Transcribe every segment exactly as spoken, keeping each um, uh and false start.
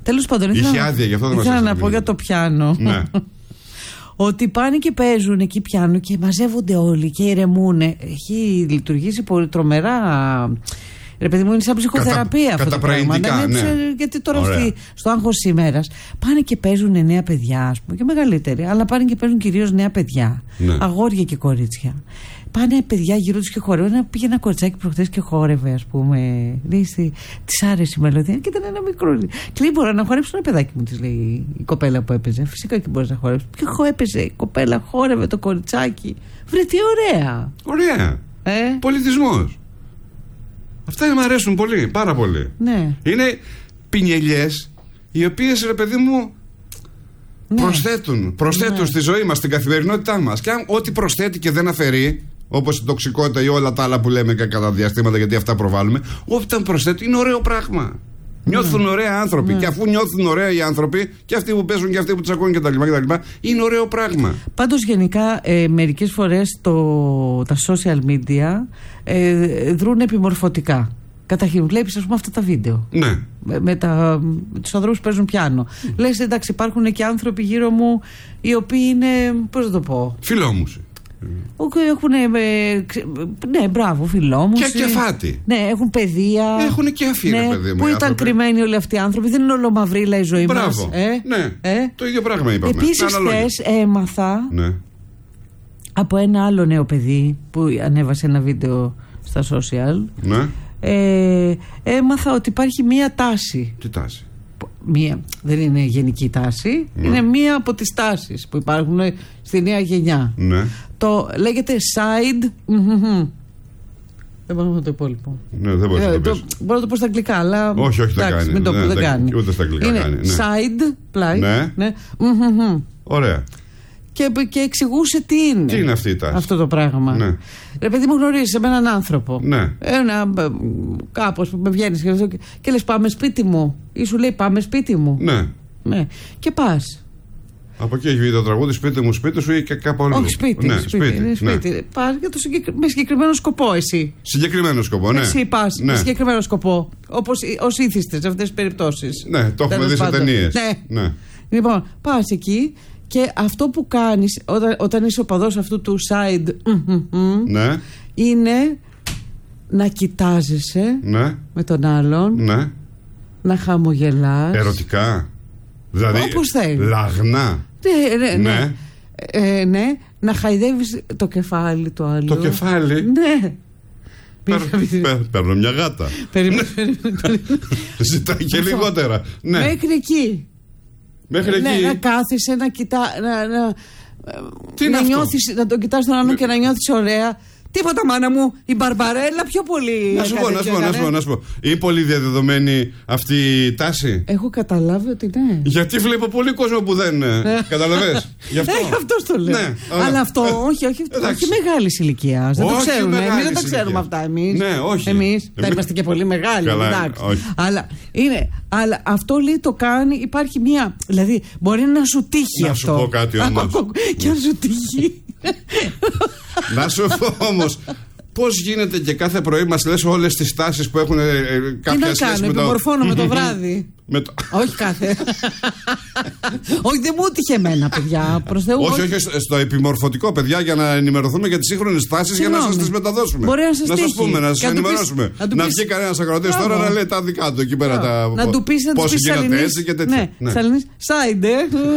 Τέλος πάντων, είχε ήθελα, άδεια, γι' αυτό δεν ήθελα να πω για το πιάνο. Ναι. Ότι πάνε και παίζουν εκεί πιάνο και μαζεύονται όλοι και ηρεμούν. Έχει λειτουργήσει πολύ τρομερά. Ρε παιδί μου, είναι σαν ψυχοθεραπεία Κατα, αυτό το πράγμα. ναι. Ναι, γιατί τώρα στη, στο άγχος σήμερα πάνε και παίζουν νέα παιδιά, ας πούμε, και μεγαλύτεροι, αλλά πάνε και παίζουν κυρίως νέα παιδιά. Ναι. Αγόρια και κορίτσια. Πάνε παιδιά γύρω τους και χορεύουν. Πήγε ένα κοριτσάκι προχθές και χόρευε, ας πούμε. Της άρεσε η μελωδία και ήταν ένα μικρό. Κλείνει, μπορεί να χορέψει ένα παιδάκι μου, της λέει η κοπέλα που έπαιζε. Φυσικά και μπορεί να χορέψει. Ποιο έπαιζε η κοπέλα, χόρευε το κοριτσάκι. Βρε τι ωραία. Ωραία. Ε? Πολιτισμός. Αυτά μου αρέσουν πολύ, πάρα πολύ. Ναι. Είναι πινιελιές οι οποίες, ρε παιδί μου, ναι. προσθέτουν, προσθέτουν ναι. στη ζωή μας, στην καθημερινότητά μας. Και αν ό,τι προσθέτει και δεν αφαιρεί, όπως η τοξικότητα ή όλα τα άλλα που λέμε κατά διαστήματα, γιατί αυτά προβάλλουμε, όταν προσθέτει είναι ωραίο πράγμα. Νιώθουν ναι. ωραία άνθρωποι. Ναι. Και αφού νιώθουν ωραία οι άνθρωποι, και αυτοί που παίζουν και αυτοί που τσακώνουν κτλ. Είναι ωραίο πράγμα. Πάντως, γενικά, ε, μερικές φορές το, τα social media ε, δρούν επιμορφωτικά. Καταρχήν, βλέπεις, ας πούμε, αυτά τα βίντεο. Ναι. Με, με, τα, με τους ανθρώπους που παίζουν πιάνο. Mm. Λες, εντάξει, υπάρχουν και άνθρωποι γύρω μου οι οποίοι είναι. Πώς να το πω. Φιλόμουσοι. Έχουν, ε, ναι, μπράβο, φιλόμους. Και κεφάτι. Ναι, έχουν παιδεία. Έχουν και αφή, ναι, παιδί μου. Πού ήταν κρυμμένοι όλοι αυτοί οι άνθρωποι, δεν είναι ολομαυρίλα η ζωή μας. Μπράβο. Ε? Ναι, ε? το ίδιο πράγμα είπαμε. Επίσης, χθες έμαθα ναι. από ένα άλλο νέο παιδί που ανέβασε ένα βίντεο στα social. Ναι. Ε, έμαθα ότι υπάρχει μία τάση. Τι τάση? Μία, δεν είναι γενική τάση, ναι. είναι μία από τις τάσεις που υπάρχουν στη νέα γενιά. Ναι. Το λέγεται side. Δεν μπορώ να το υπόλοιπο. Ναι, δεν μπορώ να το πεις. Μπορώ να το πω στα αγγλικά, αλλά. Όχι, όχι, δεν κάνει. Μην το ναι, πω, δεν δεν κάνει. Ούτε στα αγγλικά είναι κάνει. Ναι. Side, πλάι. Ναι. ναι. Ωραία. Και, και εξηγούσε τι είναι. Τι είναι αυτή η τάση. Αυτό το πράγμα. Ναι. Ρε παιδί μου, γνωρίζεις με έναν άνθρωπο. Ναι. Ένα, κάπως που με βγαίνεις και, και, και λες πάμε σπίτι μου. Ή σου λέει πάμε σπίτι μου. Ναι. ναι. Και πας. Από εκεί έχει βγει το τραγούδι σπίτι μου, σπίτι σου ή και κάπου αλλού. Όχι σπίτι. Ναι, σπίτι, σπίτι, σπίτι. Ναι. Πας για το συγκεκρι... με συγκεκριμένο σκοπό εσύ. Συγκεκριμένο σκοπό, ναι. Εσύ πας ναι. με συγκεκριμένο σκοπό. Όπως ως ήθιστε σε αυτές τις περιπτώσεις. Ναι, το έχουμε δει σε ταινίες. Ναι. ναι. Λοιπόν, πας εκεί. Και αυτό που κάνεις όταν, όταν είσαι οπαδός αυτού του side ναι. είναι να κοιτάζεσαι ναι. με τον άλλον, ναι. να χαμογελάς. Ερωτικά. Δηλαδή όπως θέλει. Λαγνά. Ναι, ναι, ναι. ναι. Ε, ναι. Να χαϊδεύεις το κεφάλι του άλλου. Το κεφάλι. Ναι. Παίρνω μια γάτα. Ζητάει και λιγότερα. Μέχρι εκεί. Μέχρι ναι, εκεί. να κάθεσαι, να κοιτά, να, να, Τι να, νιώθεις, να τον κοιτάς τον άλλον και να νιώθεις ωραία. Τίποτα, μάνα μου, η Μπαρμπαρέλα πιο πολύ. Να σου πω, να σου πω, να σου πω, να σου πω. Είναι πολύ διαδεδομένη αυτή η τάση. Έχω καταλάβει ότι ναι. Γιατί βλέπω πολύ κόσμο που δεν. Καταλαβες. Γι' αυτό. Ε, αυτός το λέω. Ναι, αλλά αυτό, όχι, όχι, όχι μεγάλη ηλικία. Δεν το ξέρουμε. Εμείς δεν τα ξέρουμε αυτά εμείς. Ναι, όχι. Εμείς θα είμαστε και πολύ μεγάλοι. Αλλά είναι. Αλλά αυτό λέει το κάνει, υπάρχει μια. Δηλαδή, μπορεί να σου τύχει αυτό. Να σου πω κάτι όμως. Και αν σου τύχει. Να σου πω όμως, πώς γίνεται και κάθε πρωί μας λες όλες τις τάσεις που έχουν ε, κάποια σχέση με το. Τι να κάνω, επιμορφώνω με το βράδυ. Με το... Όχι κάθε. Όχι, δεν μου έτυχε εμένα, παιδιά. Προς Θεού. Όχι, όχι, στο επιμορφωτικό, παιδιά, για να ενημερωθούμε για τις σύγχρονες τάσεις, για να σας τις μεταδώσουμε. Μπορεί να σας να σας πούμε, να σας ενημερώσουμε. Πεις, να βγει κανένας ακροατής τώρα να λέει τα δικά του εκεί πέρα. Τα... Να του πεις, να του πεις γίνατε έτσι και τέτοια. Ναι, Σαληνής. Σάιντε.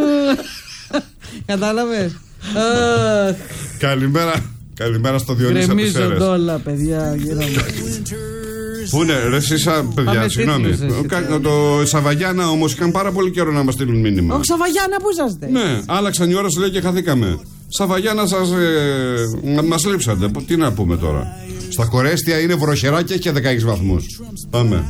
Κατάλαβες. Καλημέρα. Καλημέρα στο Διονύση από τις Σέρρες. Γκρεμίζονται όλα, παιδιά. Πού είναι, ρε εσείς, παιδιά, συγγνώμη. Το Σαβαγιάννα όμως είχαν πάρα πολύ καιρό να μας στείλουν μήνυμα. Ο Σαβαγιάννα, πού είσαστε? Ναι, άλλαξαν η ώρα, σου λέει και χαθήκαμε. Σαβαγιάννα, σας ε, μας λείψατε. Τι να πούμε τώρα. Στα Κορέστια είναι βροχερά και έχει και δεκαέξι βαθμούς. Πάμε.